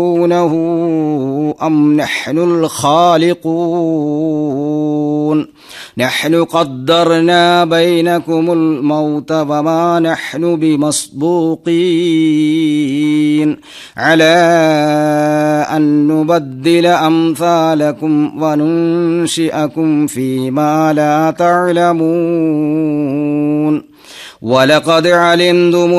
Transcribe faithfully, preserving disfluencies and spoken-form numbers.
أم نحن الخالقون نحن قدرنا بينكم الموت وما نحن بمسبوقين على أن نبدل أمثالكم وننشئكم فيما لا تعلمون ولقد علمتم